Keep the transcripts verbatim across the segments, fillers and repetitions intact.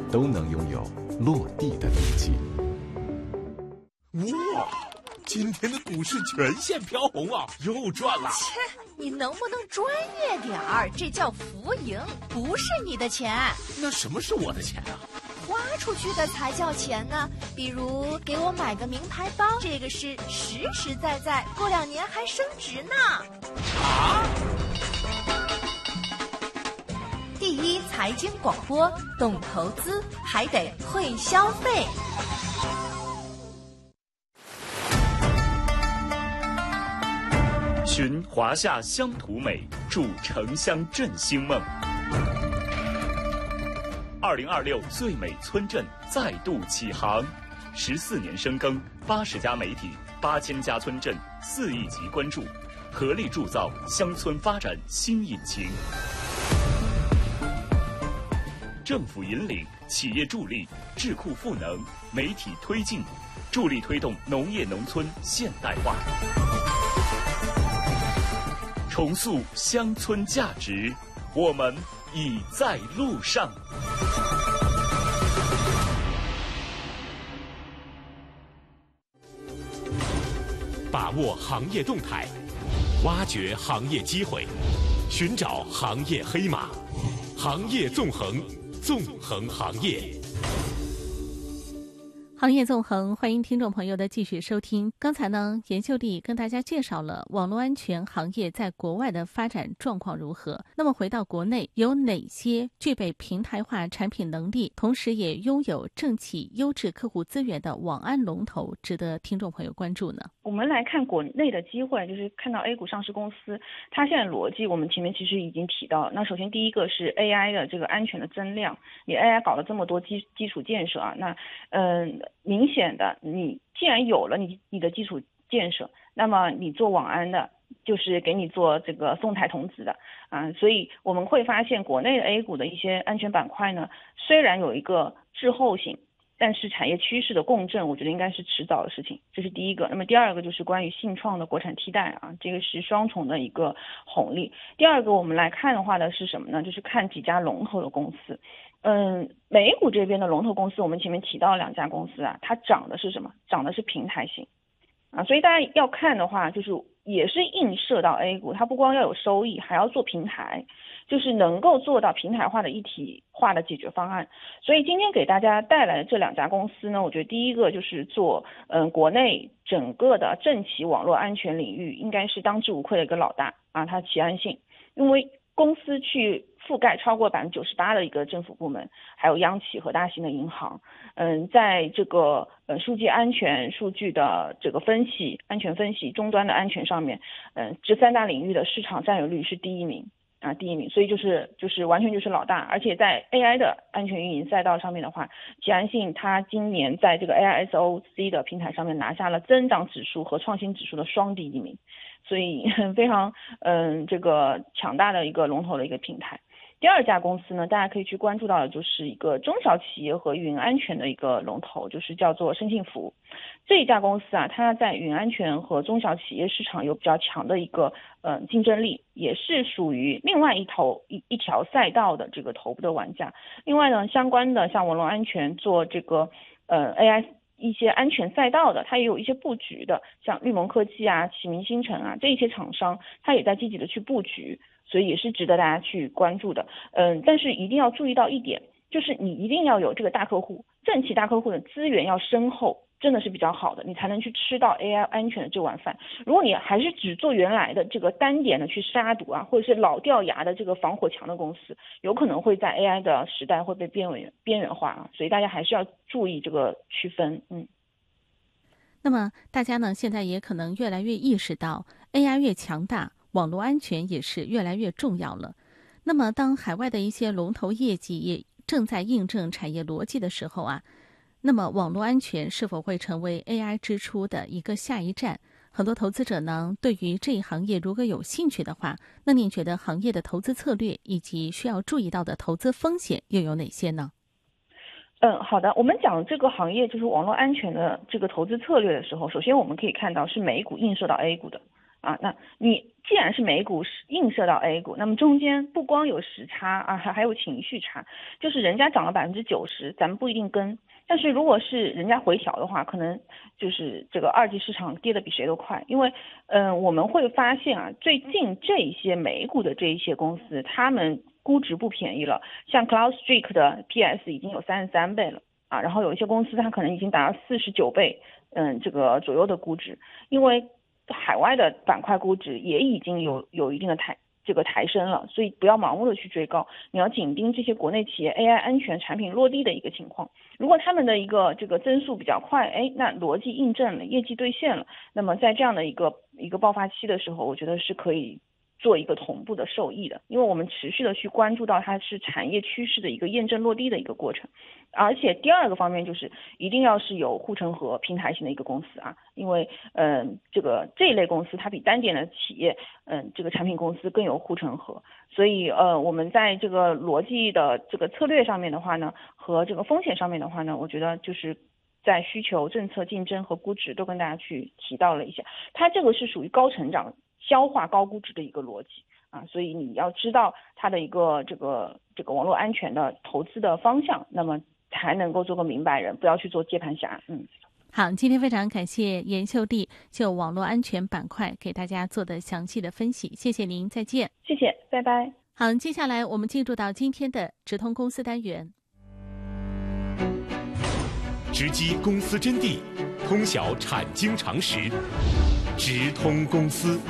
都能拥有落地的底气。 哇，今天的股市全线飘红啊，又赚了！ 切，你能不能专业点儿？这叫浮盈，不是你的钱。 那什么是我的钱啊？ 花出去的才叫钱呢。比如给我买个名牌包，这个是实实在在，过两年还升值呢。 啊！ 第一财经广播，懂投资还得会消费。 寻华夏乡土美，筑城乡振兴梦。二零二六最美村镇再度起航，十四年深耕，八十家媒体，八千家村镇，四亿级关注，合力铸造乡村发展新引擎。政府引领，企业助力，智库赋能，媒体推进，助力推动农业农村现代化，重塑乡村价值，我们已在路上。 把握行业动态，挖掘行业机会，寻找行业黑马，行业纵横，纵横行业。 行业纵横，欢迎听众朋友的继续收听。刚才呢，严秀丽跟大家介绍了网络安全行业在国外的发展状况如何。那么回到国内，有哪些具备平台化产品能力，同时也拥有政企优质客户资源的网安龙头，值得听众朋友关注呢？ 我们来看国内的机会，就是看到 A 股上市公司，它现在逻辑我们前面其实已经提到了。那首先第一个是 A I 的这个安全的增量，你 A I 搞了这么多基基础建设啊，那嗯。明显的，你既然有了你你的基础建设，那么你做网安的，就是给你做这个送台童子的啊，所以我们会发现国内的 A 股的一些安全板块呢，虽然有一个滞后性，但是产业趋势的共振，我觉得应该是迟早的事情，这是第一个。那么第二个就是关于信创的国产替代啊，这个是双重的一个红利。第二个我们来看的话呢是什么呢？就是看几家龙头的公司。嗯，美股这边的龙头公司，我们前面提到两家公司啊，它涨的是什么？涨的是平台型啊，所以大家要看的话，就是也是映射到 A 股，它不光要有收益，还要做平台，就是能够做到平台化的一体化的解决方案。所以今天给大家带来的这两家公司呢，我觉得第一个就是做嗯国内整个的政企网络安全领域应该是当之无愧的一个老大啊，它齐安信，因为公司去覆盖超过百分之九十八的一个政府部门，还有央企和大型的银行。嗯，在这个呃数据安全、数据的这个分析、安全分析、终端的安全上面，嗯，这三大领域的市场占有率是第一名啊，第一名。所以就是就是完全就是老大，而且在 A I 的安全运营赛道上面的话，齐安信它今年在这个 A I S O C 的平台上面拿下了增长指数和创新指数的双第一名。所以非常嗯这个强大的一个龙头的一个平台。第二家公司呢，大家可以去关注到的就是一个中小企业和云安全的一个龙头，就是叫做生信服。这一家公司啊，它在云安全和中小企业市场有比较强的一个呃竞争力，也是属于另外一头一一条赛道的这个头部的玩家。另外呢，相关的像网络安全做这个呃 A I。一些安全赛道的，它也有一些布局的，像绿盟科技啊、启明星辰啊这一些厂商，它也在积极的去布局，所以也是值得大家去关注的。嗯，但是一定要注意到一点，就是你一定要有这个大客户，政企大客户的资源要深厚，真的是比较好的，你才能去吃到 A I 安全的这碗饭。如果你还是只做原来的这个单点的去杀毒啊，或者是老掉牙的这个防火墙的公司，有可能会在 A I 的时代会被边缘边缘化啊，所以大家还是要注意这个区分。嗯。 那么大家呢，现在也可能越来越意识到 A I 越强大，网络安全也是越来越重要了。那么当海外的一些龙头业绩也正在印证产业逻辑的时候啊，那么网络安全是否会成为 A I 支出的一个下一站？很多投资者呢，对于这一行业如果有兴趣的话，那您觉得行业的投资策略以及需要注意到的投资风险又有哪些呢？ 嗯，好的。我们讲这个行业就是网络安全的这个投资策略的时候，首先我们可以看到是美股映射到 A 股的啊。那你既然是美股映射到 A 股，那么中间不光有时差啊，还还有情绪差，就是人家涨了百分之九十，咱们不一定跟。但是如果是人家回调的话，可能就是这个二级市场跌得比谁都快，因为嗯、呃，我们会发现啊，最近这一些美股的这一些公司，他们估值不便宜了，像 CloudStrike 的 P S 已经有三十三倍了啊，然后有一些公司它可能已经达到四十九倍，嗯，这个左右的估值，因为海外的板块估值也已经有有一定的抬这个抬升了，所以不要盲目的去追高，你要紧盯这些国内企业 A I 安全产品落地的一个情况。如果他们的一个这个增速比较快，哎，那逻辑印证了，业绩兑现了，那么在这样的一个一个爆发期的时候，我觉得是可以做一个同步的受益的，因为我们持续的去关注到它是产业趋势的一个验证落地的一个过程。而且第二个方面就是一定要是有护城河平台型的一个公司啊，因为嗯、呃、这个这一类公司它比单点的企业嗯、呃、这个产品公司更有护城河，所以呃我们在这个逻辑的这个策略上面的话呢，和这个风险上面的话呢，我觉得就是在需求、政策、竞争和估值都跟大家去提到了一下，它这个是属于高成长消化高估值的一个逻辑啊，所以你要知道它的一个这个这个网络安全的投资的方向，那么才能够做个明白人，不要去做接盘侠。嗯， 好，今天非常感谢严秀丽就网络安全板块给大家做的详细的分析，谢谢您，再见。 谢谢，拜拜。 好，接下来我们进入到今天的直通公司单元， 直击公司真谛，通晓产经常识，直通公司。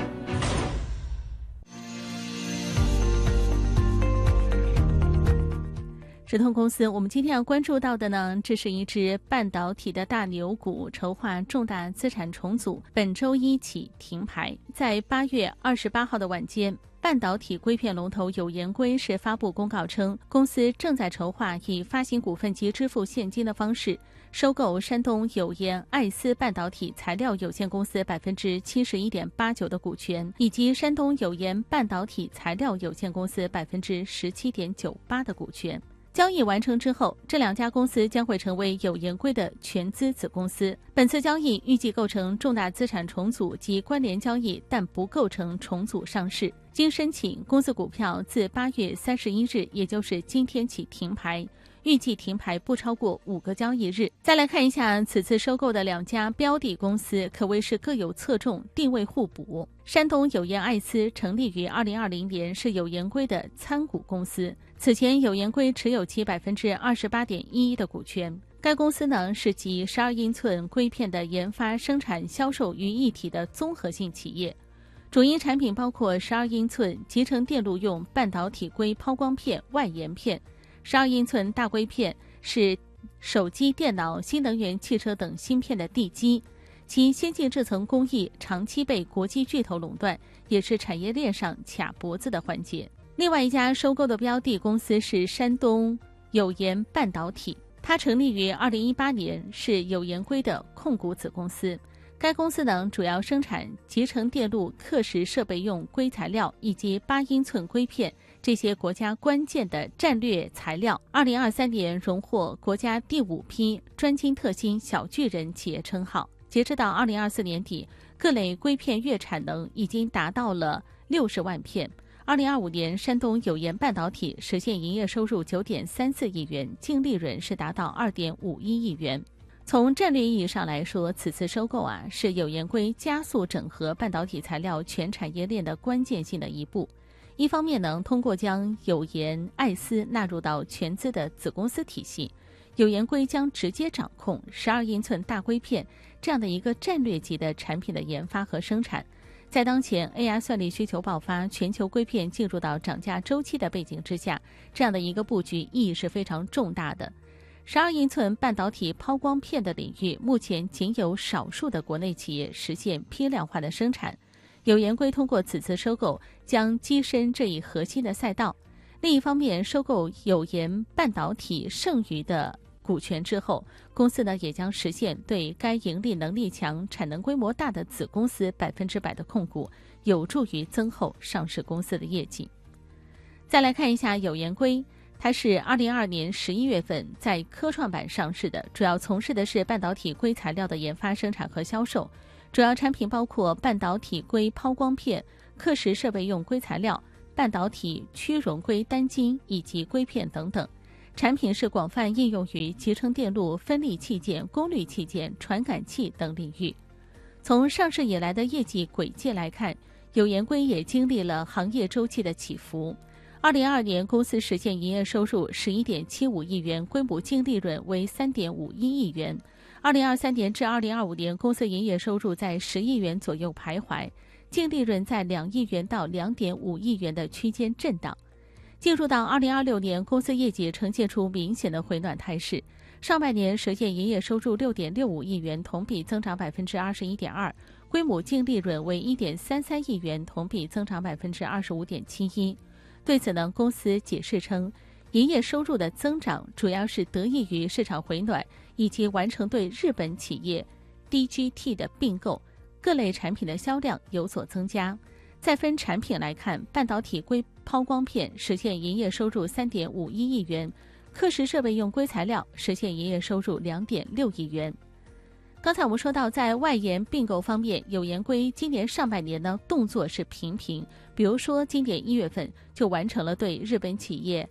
直通公司，我们今天要关注到的呢，这是一只半导体的大牛股，筹划重大资产重组，本周一起停牌。在八月二十八号的晚间，半导体硅片龙头友研硅是发布公告称，公司正在筹划以发行股份及支付现金的方式收购山东友研爱思半导体材料有限公司百分之七十一点八九的股权，以及山东友研半导体材料有限公司百分之十七点九八的股权。交易完成之后，这两家公司将会成为友研硅的全资子公司。本次交易预计构成重大资产重组及关联交易，但不构成重组上市。经申请，公司股票自八月三十一日，也就是今天起停牌，预计停牌不超过五个交易日。再来看一下此次收购的两家标的公司，可谓是各有侧重，定位互补。山东友研爱思成立于二零二零年，是友研硅的参股公司。此前友研硅持有其百分之二十八点一一的股权。该公司呢是集十二英寸硅片的研发、生产、销售于一体的综合性企业。主营产品包括十二英寸集成电路用半导体硅抛光片、外延片。十二英寸大硅片是手机、电脑、新能源汽车等芯片的地基，其先进制程工艺长期被国际巨头垄断，也是产业链上卡脖子的环节。另外一家收购的标的公司是山东友研半导体，它成立于二零一八年，是友研硅的控股子公司。该公司呢主要生产集成电路刻蚀设备用硅材料以及八英寸硅片这些国家关键的战略材料。二零二三年荣获国家第五批专精特新小巨人企业称号。截止到二零二四年底，各类硅片月产能已经达到了六十万片。二零二五年，山东友研半导体实现营业收入九点三四亿元，净利润是达到二点五一亿元。从战略意义上来说，此次收购啊是友研硅加速整合半导体材料全产业链的关键性的一步。一方面呢，通过将友研爱思纳入到全资的子公司体系，友研硅将直接掌控十二英寸大硅片这样的一个战略级的产品的研发和生产。在当前 A I 算力需求爆发、全球硅片进入到涨价周期的背景之下，这样的一个布局意义是非常重大的。十二英寸半导体抛光片的领域，目前仅有少数的国内企业实现批量化的生产。友研硅通过此次收购，将跻身这一核心的赛道。另一方面，收购友研半导体剩余的股权之后，公司呢也将实现对该盈利能力强、产能规模大的子公司百分之百的控股，有助于增厚上市公司的业绩。再来看一下友研硅，它是二零二二年十一月份在科创板上市的，主要从事的是半导体硅材料的研发、生产和销售。主要产品包括半导体硅抛光片、 刻蚀设备用硅材料、半导体屈溶硅单晶以及硅片等等。产品是广泛应用于集成电路、分立器件、功率器件、传感器等领域。从上市以来的业绩轨迹来看，有颜硅也经历了行业周期的起伏。二零二二年，公司实现营业收入十一点七五亿元，规模净利润为三点五一亿元。二零二三年至二零二五年，公司营业收入在十亿元左右徘徊，净利润在两亿元到两点五亿元的区间震荡。进入到二零二六年，公司业绩呈现出明显的回暖态势。上半年实现营业收入六点六五亿元，同比增长百分之二十一点二，规模净利润为一点三三亿元，同比增长百分之二十五点七一。对此呢，公司解释称，营业收入的增长主要是得益于市场回暖以及完成对日本企业 D G T 的并购，各类产品的销量有所增加。再分产品来看，半导体硅抛光片实现营业收入三点五一亿元，刻蚀设备用硅材料实现营业收入两点六亿元。刚才我们说到，在外研并购方面，有颜硅今年上半年呢动作是频频，比如说今年一月份就完成了对日本企业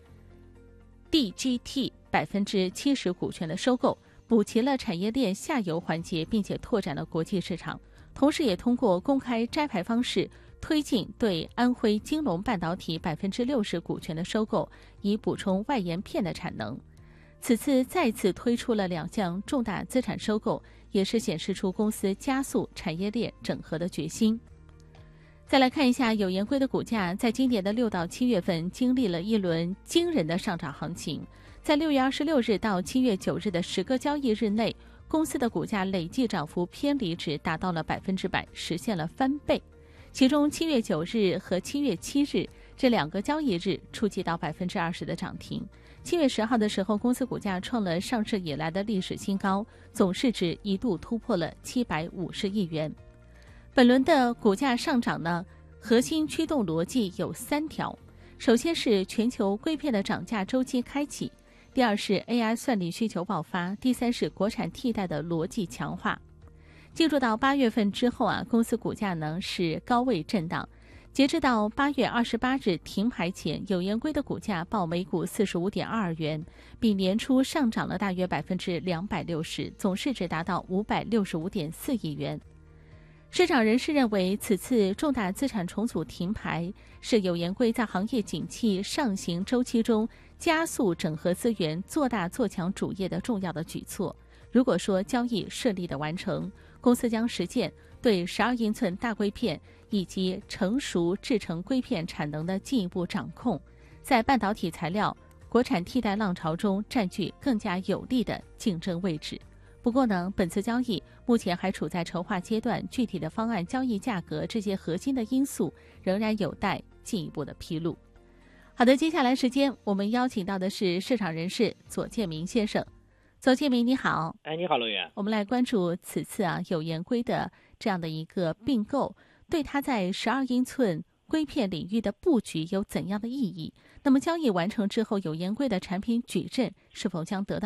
D G T 百分之七十股权的收购，补齐了产业链下游环节，并且拓展了国际市场。同时，也通过公开摘牌方式推进对安徽金龙半导体百分之六十股权的收购，以补充外延片的产能。此次再次推出了两项重大资产收购，也是显示出公司加速产业链整合的决心。再来看一下有颜硅的股价，在今年的六到七月份经历了一轮惊人的上涨行情。在六月二十六日到七月九日的十个交易日内，公司的股价累计涨幅偏离值达到了百分之百，实现了翻倍。其中七月九日和七月七日这两个交易日触及到百分之二十的涨停。七月十号的时候，公司股价创了上市以来的历史新高，总市值一度突破了七百五十亿元。本轮的股价上涨呢，核心驱动逻辑有三条：首先是全球硅片的涨价周期开启，第二是 A I 算力需求爆发，第三是国产替代的逻辑强化。进入到八月份之后啊，公司股价呢是高位震荡。截至到八月二十八日停牌前，有颜硅的股价报每股四十五点二二元，比年初上涨了大约百分之两百六十，总市值达到五百六十五点四亿元。市场人士认为，此次重大资产重组停牌是有颜硅在行业景气上行周期中加速整合资源、做大做强主业的重要的举措。如果说交易顺利的完成，公司将实现对十二英寸大硅片以及成熟制成硅片产能的进一步掌控，在半导体材料国产替代浪潮中占据更加有利的竞争位置。不过呢，本次交易目前还处在筹划阶段，具体的方案、交易价格这些核心的因素仍然有待进一步的披露。好的，接下来时间我们邀请到的是市场人士左建明先生。左建明你好。 哎，你好，罗源。 我们来关注此次啊有颜硅的这样的一个并购，对它在十二英寸硅片领域的布局有怎样的意义？那么交易完成之后，有颜硅的产品矩阵是否将得到